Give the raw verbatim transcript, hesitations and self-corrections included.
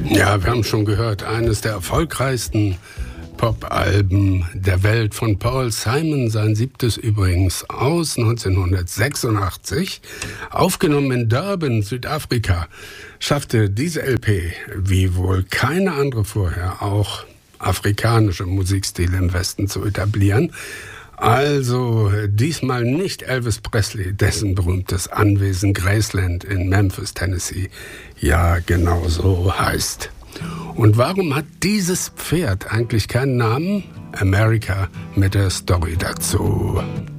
Ja, wir haben schon gehört, eines der erfolgreichsten Pop-Alben der Welt von Paul Simon, sein siebtes übrigens, aus neunzehnhundertsechsundachtzig, aufgenommen in Durban, Südafrika, schaffte diese L P, wie wohl keine andere vorher, auch afrikanische Musikstile im Westen zu etablieren. Also diesmal nicht Elvis Presley, dessen berühmtes Anwesen Graceland in Memphis, Tennessee, ja genau so heißt. Und warum hat dieses Pferd eigentlich keinen Namen? America mit der Story dazu.